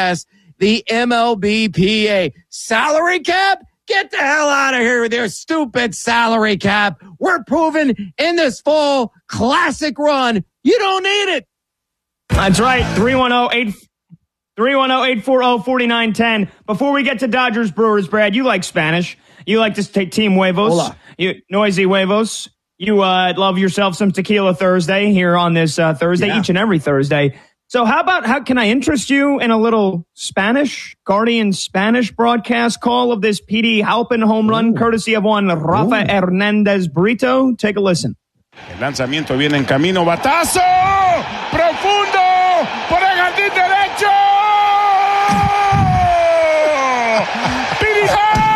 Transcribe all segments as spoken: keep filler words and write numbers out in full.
address, the M L B P A. Salary cap? Get the hell out of here with your stupid salary cap. We're proving in this fall classic run, you don't need it. That's right. three one zero, eight four zero, four nine one zero. Before we get to Dodgers Brewers, Brad, you like Spanish. You like to take Team Huevos. Hola. You, noisy Huevos. You uh, love yourself some Tequila Thursday here on this uh, Thursday, yeah. each and every Thursday. So how about, how can I interest you in a little Spanish, Guardian Spanish broadcast call of this P D Halpin home run, Ooh. courtesy of one Rafa Ooh. Hernandez Brito? Take a listen. El lanzamiento viene en camino, batazo, profundo, por el jardín derecho. Piri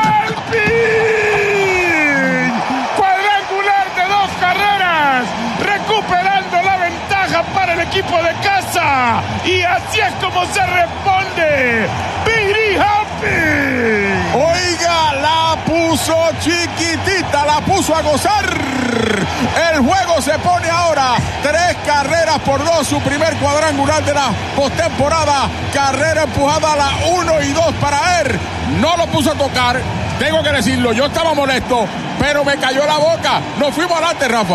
Halpin, cuadrangular de dos carreras, recuperando la ventaja para el equipo de casa. Y así es como se responde. Piri Halpin. Oiga, la puso chiquitita, la puso a gozar. El juego se pone ahora tres carreras por dos, su primer cuadrangular de la postemporada. Carrera empujada a la uno y dos para él. No lo puso a tocar, tengo que decirlo, yo estaba molesto, pero me cayó la boca. Nos fuimos adelante, Rafa.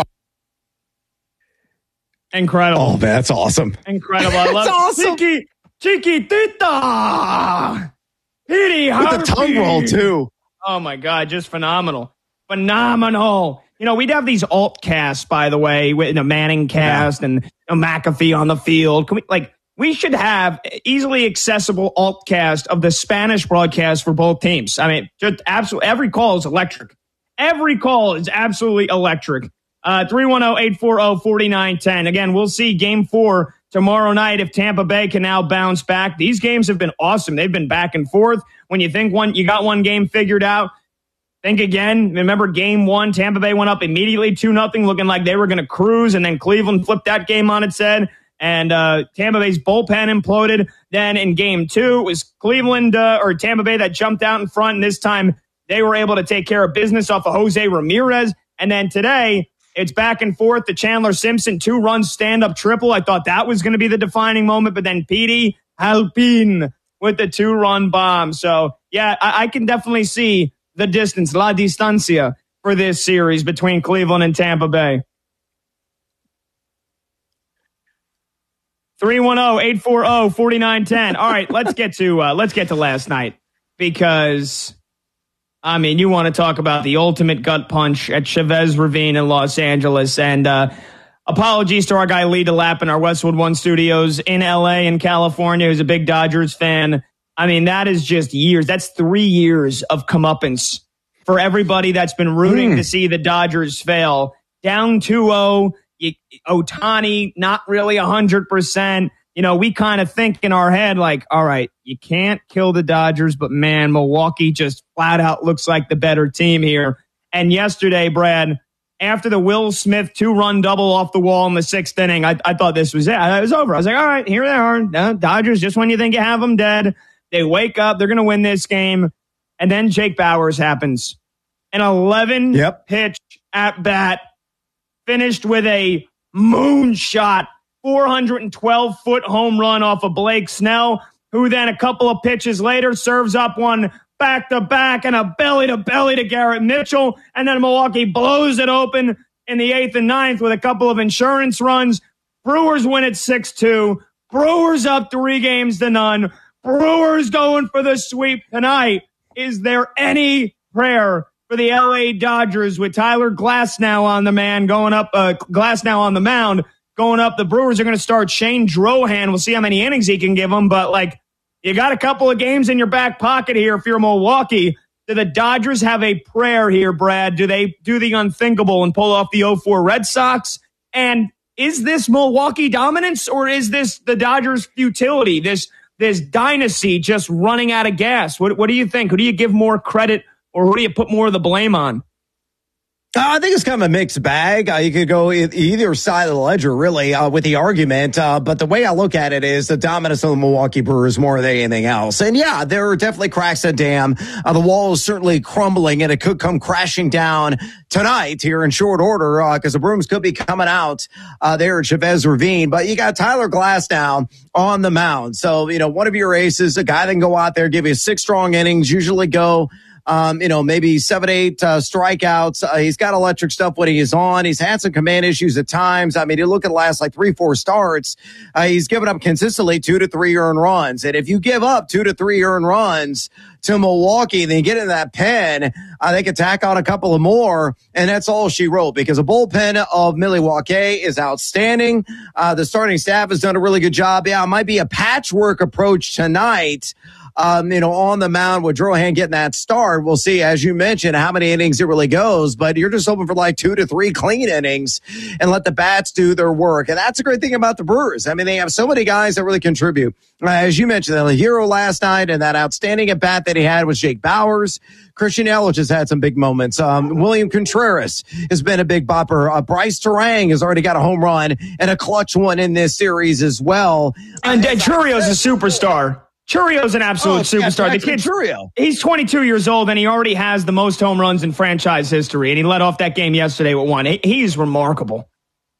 Incredible. Oh, man, that's awesome. Incredible. I love That's awesome. Chiqui, chiquitita. Petey With the tongue roll, too. Oh, my God. Just phenomenal. Phenomenal. You know, we'd have these alt casts, by the way, with you know, Manning cast yeah. and you know, McAfee on the field. Can we, like, we should have easily accessible alt cast of the Spanish broadcast for both teams. I mean, just absolutely every call is electric. Every call is absolutely electric. Uh, three one zero, eight four zero, four nine one zero. Again, we'll see game four tomorrow night if Tampa Bay can now bounce back. These games have been awesome. They've been back and forth. When you think one, you got one game figured out, think again. Remember game one, Tampa Bay went up immediately two nothing, looking like they were going to cruise, and then Cleveland flipped that game on its head, and uh, Tampa Bay's bullpen imploded. Then in game two, it was Cleveland uh, or Tampa Bay that jumped out in front, and this time they were able to take care of business off of Jose Ramirez. And then today, it's back and forth. The Chandler Simpson two-run stand-up triple. I thought that was going to be the defining moment, but then Petey Halpin with the two-run bomb. So, yeah, I, I can definitely see the distance, la distancia, for this series between Cleveland and Tampa Bay. three one zero, eight four zero, four nine one zero. All right, let's get to uh, let's get to last night, because I mean, you want to talk about the ultimate gut punch at Chavez Ravine in Los Angeles. And uh, apologies to our guy Lee DeLapp in our Westwood One studios in L A and California, who's a big Dodgers fan. I mean, that is just years. That's three years of comeuppance for everybody that's been rooting mm. to see the Dodgers fail. Down two oh, Ohtani not really one hundred percent. You know, we kind of think in our head like, all right, you can't kill the Dodgers, but man, Milwaukee just flat out looks like the better team here. And yesterday, Brad, after the Will Smith two-run double off the wall in the sixth inning, I, I thought this was it. It was over. I was like, all right, here they are. No, Dodgers, just when you think you have them dead, they wake up, they're going to win this game. And then Jake Bauers happens. An eleven yep. pitch at bat, finished with a moonshot four hundred twelve foot home run off of Blake Snell, who then a couple of pitches later serves up one back-to-back and a belly-to-belly to Garrett Mitchell, and then Milwaukee blows it open in the eighth and ninth with a couple of insurance runs. Brewers win at six two. Brewers up three games to none. Brewers going for the sweep tonight. Is there any prayer for the L A Dodgers with Tyler Glasnow on the man going up, uh, Glasnow on the mound going up? The Brewers are going to start Shane Drohan. We'll see how many innings he can give them, but like, you got a couple of games in your back pocket here if you're Milwaukee. Do the Dodgers have a prayer here, Brad? Do they do the unthinkable and pull off the oh four Red Sox? And is this Milwaukee dominance, or is this the Dodgers futility, this this dynasty just running out of gas? What, what do you think? Who do you give more credit, or who do you put more of the blame on? I think it's kind of a mixed bag. Uh, you could go e- either side of the ledger, really, uh, with the argument. Uh, but the way I look at it is the dominance of the Milwaukee Brewers more than anything else. And yeah, there are definitely cracks in the dam. Uh, the wall is certainly crumbling, and it could come crashing down tonight here in short order because uh, the Brooms could be coming out uh, there at Chavez Ravine. But you got Tyler Glasnow on the mound. So, you know, one of your aces, a guy that can go out there, give you six strong innings, usually go Um, you know, maybe seven, eight uh, strikeouts. Uh, he's got electric stuff when he is on. He's had some command issues at times. I mean, you look at the last like three, four starts. Uh, he's given up consistently two to three earned runs. And if you give up two to three earned runs to Milwaukee, then you get in that pen, uh, they could tack on a couple of more, and that's all she wrote because the bullpen of Milwaukee is outstanding. Uh, the starting staff has done a really good job. Yeah, it might be a patchwork approach tonight. Um, you know, on the mound with Drohan getting that start. We'll see, as you mentioned, how many innings it really goes, but you're just hoping for like two to three clean innings and let the bats do their work. And that's a great thing about the Brewers. I mean, they have so many guys that really contribute. Uh, as you mentioned, the hero last night and that outstanding at bat that he had was Jake Bauers. Christian Yelich has had some big moments. Um, William Contreras has been a big bopper. Uh, Bryce Terang has already got a home run and a clutch one in this series as well. And uh, Churrio's a superstar. Churrio's an absolute oh, superstar. The kid, Churrio. He's twenty-two years old, and he already has the most home runs in franchise history, and he led off that game yesterday with one. He, he's remarkable.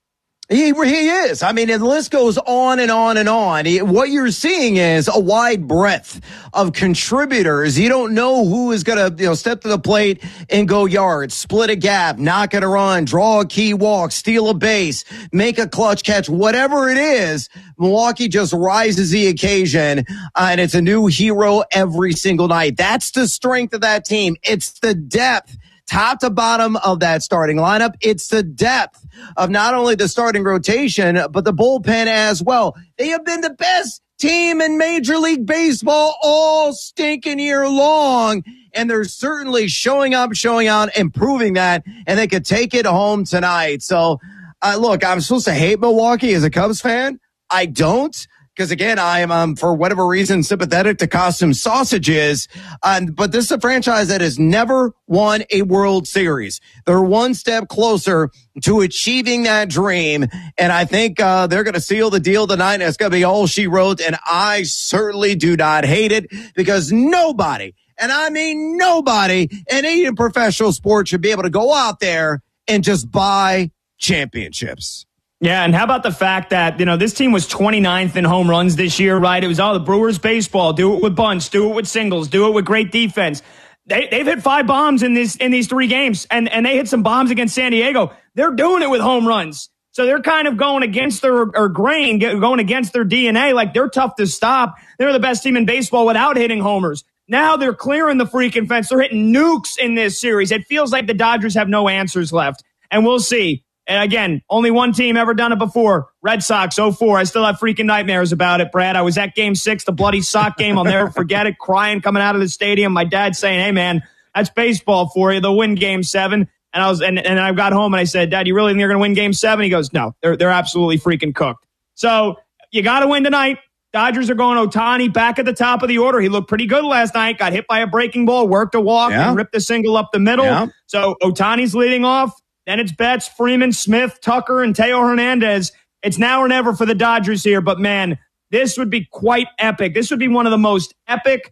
He, he is. I mean, the list goes on and on and on. He, what you're seeing is a wide breadth of contributors. You don't know who is going to, you know, step to the plate and go yards, split a gap, knock it a run, draw a key walk, steal a base, make a clutch catch, whatever it is. Milwaukee just rises the occasion, uh, and it's a new hero every single night. That's the strength of that team. It's the depth. Top to bottom of that starting lineup. It's the depth of not only the starting rotation, but the bullpen as well. They have been the best team in Major League Baseball all stinking year long. And they're certainly showing up, showing out, and proving that. And they could take it home tonight. So, uh, look, I'm supposed to hate Milwaukee as a Cubs fan. I don't. Because, again, I am, um, for whatever reason, sympathetic to Custom Sausages. Um, but this is a franchise that has never won a World Series. They're one step closer to achieving that dream. And I think uh, they're going to seal the deal tonight. And it's going to be all she wrote. And I certainly do not hate it because nobody, and I mean nobody, in any professional sport should be able to go out there and just buy championships. Yeah, and how about the fact that, you know, this team was twenty-ninth in home runs this year, right? It was all the Brewers baseball. Do it with bunts, do it with singles, do it with great defense. They, they've hit five bombs in this in these three games, and, and they hit some bombs against San Diego. They're doing it with home runs. So they're kind of going against their or grain, going against their D N A. Like, they're tough to stop. They're the best team in baseball without hitting homers. Now they're clearing the freaking fence. They're hitting nukes in this series. It feels like the Dodgers have no answers left, and we'll see. And again, only one team ever done it before. Red Sox, oh four. I still have freaking nightmares about it, Brad. I was at game six, the bloody sock game. I'll never forget it. Crying coming out of the stadium. My dad saying, hey, man, that's baseball for you. They'll win game seven. And I was, and, and I got home and I said, Dad, you really think they're going to win game seven? He goes, no, they're, they're absolutely freaking cooked. So you got to win tonight. Dodgers are going Ohtani back at the top of the order. He looked pretty good last night. Got hit by a breaking ball, worked a walk, yeah. and ripped a single up the middle. Yeah. So Ohtani's leading off. Then it's Betts, Freeman, Smith, Tucker, and Teo Hernandez. It's now or never for the Dodgers here. But, man, this would be quite epic. This would be one of the most epic,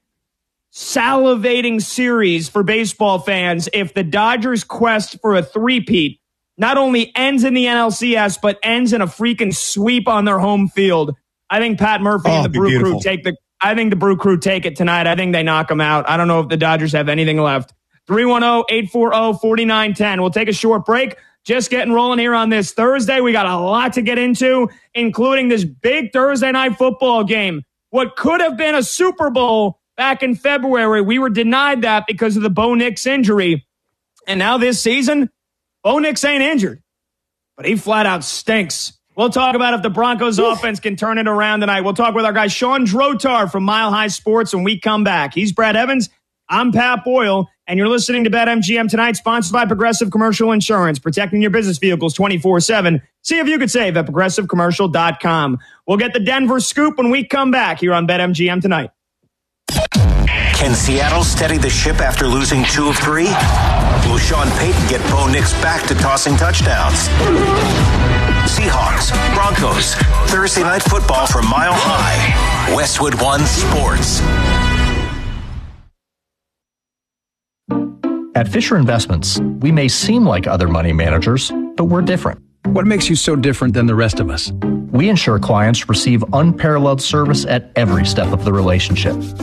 salivating series for baseball fans if the Dodgers' quest for a three-peat not only ends in the N L C S, but ends in a freaking sweep on their home field. I think Pat Murphy oh, and the Brew beautiful. Crew take the I think the Brew Crew take it tonight. I think they knock them out. I don't know if the Dodgers have anything left. three one zero, eight four zero, four nine one zero. We'll take a short break. Just getting rolling here on this Thursday. We got a lot to get into, including this big Thursday night football game. What could have been a Super Bowl back in February. We were denied that because of the Bo Nix injury. And now this season, Bo Nix ain't injured, but he flat out stinks. We'll talk about if the Broncos Oof. offense can turn it around tonight. We'll talk with our guy Sean Drotar from Mile High Sports when we come back. He's Brad Evans. I'm Pat Boyle, and you're listening to BetMGM Tonight, sponsored by Progressive Commercial Insurance, protecting your business vehicles twenty-four seven. See if you could save at progressive commercial dot com. We'll get the Denver scoop when we come back here on BetMGM Tonight. Can Seattle steady the ship after losing two of three? Will Sean Payton get Bo Nix back to tossing touchdowns? Seahawks, Broncos, Thursday Night Football from Mile High. Westwood One Sports. At Fisher Investments, we may seem like other money managers, but we're different. What makes you so different than the rest of us? We ensure clients receive unparalleled service at every step of the relationship.